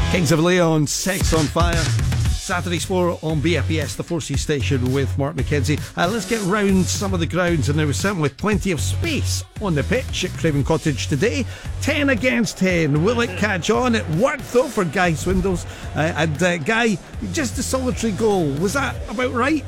Kings of Leon, Sex on Fire. Saturday Sport on BFBS, the 4C station with Mark McKenzie. Let's get round some of the grounds, and there was certainly plenty of space on the pitch at Craven Cottage today. 10 against 10. Will it catch on? It worked though for Guy Swindles. Guy, just a solitary goal. Was that about right?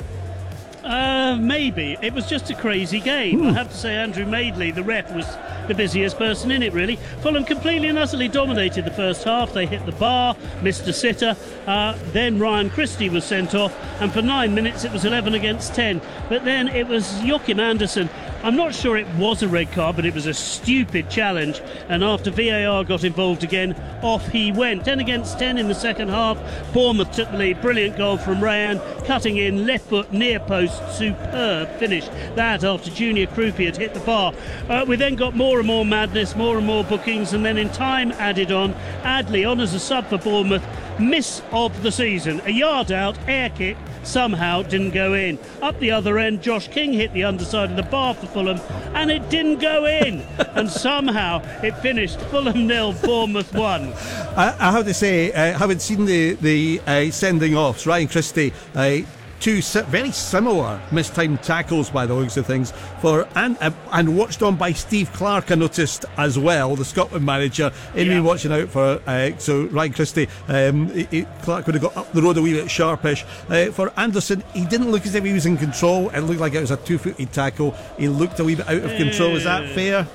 Maybe. It was just a crazy game. I have to say Andrew Madeley, the ref, was the busiest person in it, really. Fulham completely and utterly dominated the first half. They hit the bar, missed a sitter. Then Ryan Christie was sent off, and for 9 minutes it was 11 against 10. But then it was Joachim Andersen. I'm not sure it was a red card, but it was a stupid challenge. And after VAR got involved again, off he went. 10 against 10 in the second half. Bournemouth took the lead. Brilliant goal from Rayan. Cutting in, left foot, near post. Superb finish. That after Junior Krupi had hit the bar. We then got more and more madness, more and more bookings. And then in time added on, Adley on as a sub for Bournemouth. Miss of the season. A yard out, air kick. Somehow didn't go in. Up the other end, Josh King hit the underside of the bar for Fulham, and it didn't go in. And somehow it finished Fulham 0, Bournemouth 1. I have to say, having seen the sending offs, Ryan Christie, two very similar mistimed tackles by the looks of things, and watched on by Steve Clarke, I noticed as well, the Scotland manager. Been watching out for so Ryan Christie, Clarke would have got up the road a wee bit sharpish. For Anderson, he didn't look as if he was in control. It looked like it was a 2-footed tackle. He looked a wee bit out of control. Is that fair?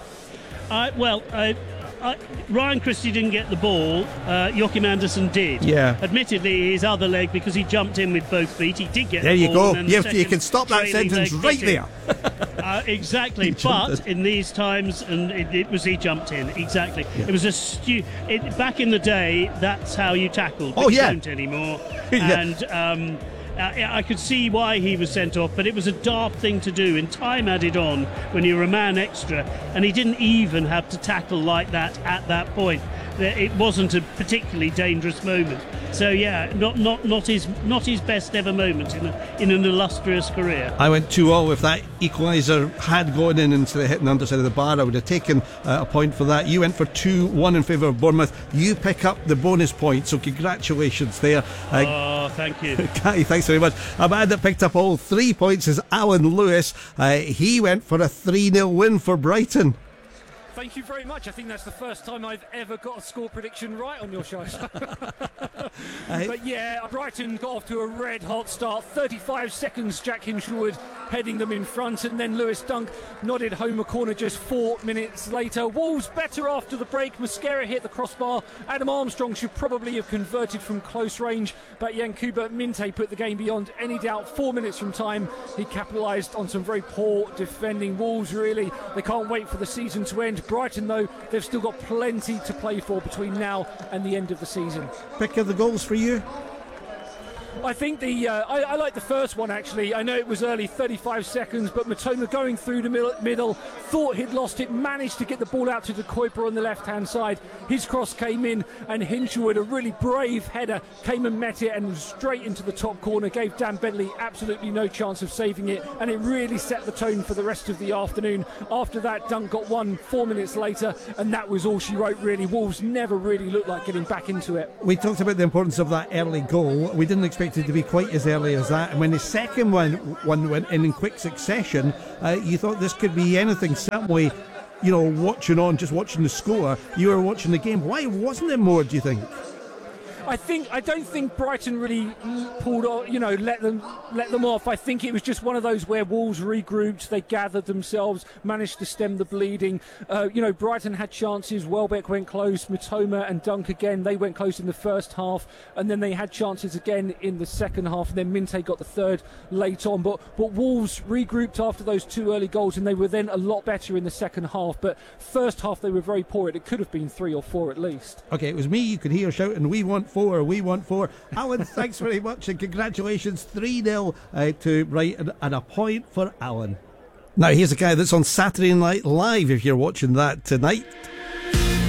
Ryan Christie didn't get the ball. Joachim Andersen did. Yeah. Admittedly, his other leg, because he jumped in with both feet, he did get there the ball. There you go. You can stop that sentence right there. Exactly. But in these times, and it was he jumped in. Exactly. Yeah. It was back in the day, that's how you tackled. But you don't anymore. And I could see why he was sent off, but it was a daft thing to do. In time added on, when you were a man extra, and he didn't even have to tackle like that at that point. It wasn't a particularly dangerous moment. So not his best ever moment in an illustrious career. I went 2-0. If that equaliser had gone in instead of hitting the underside of the bar, I would have taken a point for that. You went for 2-1 in favour of Bournemouth. You pick up the bonus point, so congratulations there. Thank you. Catty, thanks very much. A man that picked up all 3 points is Alan Lewis. He went for a 3-0 win for Brighton. Thank you very much. I think that's the first time I've ever got a score prediction right on your show. But yeah, Brighton got off to a red-hot start. 35 seconds, Jack Hinshelwood heading them in front, and then Lewis Dunk nodded home a corner just 4 minutes later. Wolves better after the break. Mosquera hit the crossbar. Adam Armstrong should probably have converted from close range, but Yankuba Minte put the game beyond any doubt. 4 minutes from time, he capitalised on some very poor defending. Wolves really, they can't wait for the season to end. Brighton, though, they've still got plenty to play for between now and the end of the season. Pick of the goals for you? I think I like the first one, actually. I know it was early, 35 seconds, but Matoma going through the middle, thought he'd lost it, managed to get the ball out to De Kuiper on the left-hand side. His cross came in, and Hinshelwood, a really brave header, came and met it and straight into the top corner, gave Dan Bentley absolutely no chance of saving it, and it really set the tone for the rest of the afternoon. After that, Dunk got one 4 minutes later, and that was all she wrote, really. Wolves never really looked like getting back into it. We talked about the importance of that early goal. We didn't expect it to be quite as early as that, and when the second one went in quick succession, you thought this could be anything. Certainly, watching the score, you were watching the game. Why wasn't it more, do you think? I don't think Brighton really pulled off, let them off. I think it was just one of those where Wolves regrouped, they gathered themselves, managed to stem the bleeding. Brighton had chances. Welbeck went close. Matoma and Dunk again, they went close in the first half, and then they had chances again in the second half, and then Minte got the third late on. But Wolves regrouped after those 2 early goals, and they were then a lot better in the second half. But first half they were very poor. It could have been 3 or 4 at least. Okay, it was me. You could hear shouting, "We want 4. We want 4. Alan, thanks very much, and congratulations. 3-0 to Brighton, and a point for Alan. Now here's a guy that's on Saturday Night Live, if you're watching that tonight.